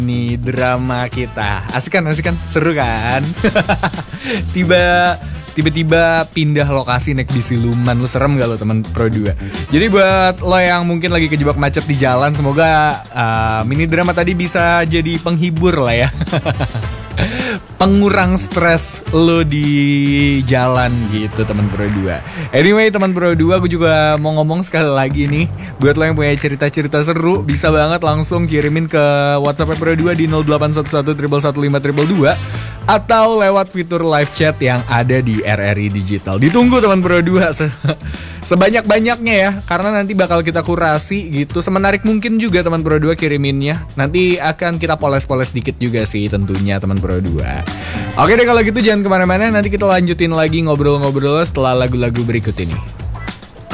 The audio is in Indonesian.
Ini drama kita. Asik kan? Seru kan? Tiba-tiba pindah lokasi naik di siluman. Lu serem gak lo teman Pro 2? Jadi buat lo yang mungkin lagi kejebak macet di jalan, semoga mini drama tadi bisa jadi penghibur lah ya. Pengurang stres lo di jalan gitu teman Pro 2. Anyway teman Pro 2, gue juga mau ngomong sekali lagi nih, buat lo yang punya cerita-cerita seru, bisa banget langsung kirimin ke WhatsApp Pro 2 di 0811 111 515 atau lewat fitur live chat yang ada di RRI Digital. Ditunggu teman Pro 2 sebanyak-banyaknya ya, karena nanti bakal kita kurasi gitu, semenarik mungkin juga teman Pro 2 kiriminnya. Nanti akan kita poles-poles dikit juga sih tentunya teman Pro 2. Oke deh kalau gitu jangan kemana-mana, nanti kita lanjutin lagi ngobrol-ngobrol setelah lagu-lagu berikut ini.